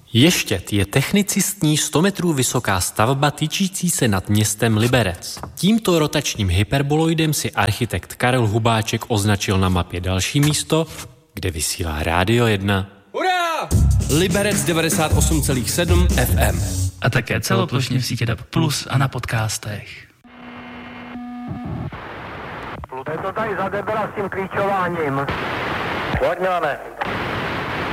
Ještěd je technicistní 100 metrů vysoká stavba tyčící se nad městem Liberec. Tímto rotačním hyperboloidem si architekt Karel Hubáček označil na mapě další místo, kde vysílá Rádio 1. Hurá! Liberec 98,7 FM. A také celoplošně v sítě DAB+ a na podcastech. Je to tady za debela s tím klíčováním. Pojď, Milane.